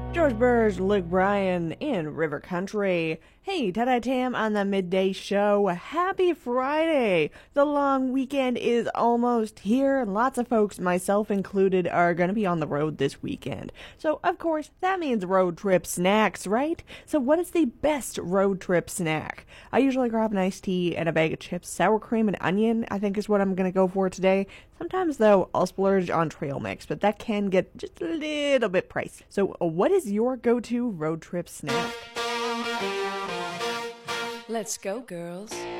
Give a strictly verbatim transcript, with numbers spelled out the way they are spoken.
George Burge, Luke Bryan in River Country. Hey, Tada Tam on the midday show. Happy Friday! The long weekend is almost here, and lots of folks, myself included, are going to be on the road this weekend. So, of course, that means road trip snacks, right? So, what is the best road trip snack? I usually grab an iced tea and a bag of chips. Sour cream and onion, I think, is what I'm going to go for today. Sometimes, though, I'll splurge on trail mix, but that can get just a little bit pricey. So, uh, what is your go-to road trip snack? Let's go, girls.